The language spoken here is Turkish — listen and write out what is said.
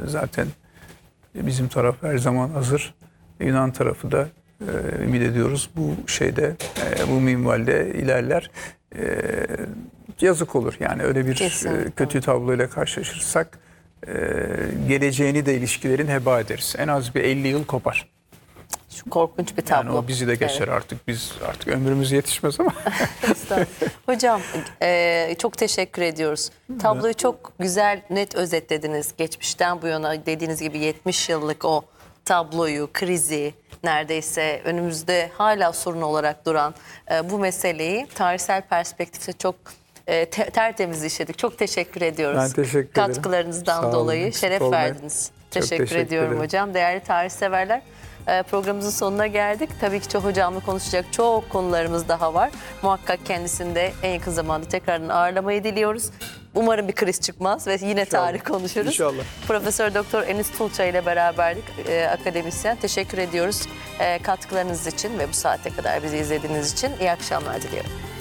zaten bizim taraf her zaman hazır. Yunan tarafı da ümit ediyoruz bu şeyde, bu minvalde ilerler. Yazık olur yani öyle bir kötü tabloyla karşılaşırsak geleceğini de ilişkilerin heba ederiz. En az bir 50 yıl kopar. Şu korkunç bir tablo. Yani o bizi de geçer artık. Biz artık ömrümüz yetişmez ama. Hocam çok teşekkür ediyoruz. Tabloyu çok güzel, net özetlediniz. Geçmişten bu yana dediğiniz gibi 70 yıllık o tabloyu, krizi, neredeyse önümüzde hala sorun olarak duran bu meseleyi tarihsel perspektifte çok tertemiz işledik. Çok teşekkür ediyoruz. Ben teşekkür ederim. Katkılarınızdan dolayı şeref verdiniz. Teşekkür ediyorum ederim hocam. Değerli tarihseverler, programımızın sonuna geldik. Tabii ki hocamla konuşacak çok konularımız daha var. Muhakkak kendisini de en yakın zamanda tekrardan ağırlamayı diliyoruz. Umarım bir kriz çıkmaz ve yine tarih konuşuruz. İnşallah. Profesör Doktor Enis Tulça ile beraberdik, akademisyen. Teşekkür ediyoruz katkılarınız için ve bu saate kadar bizi izlediğiniz için. İyi akşamlar diliyorum.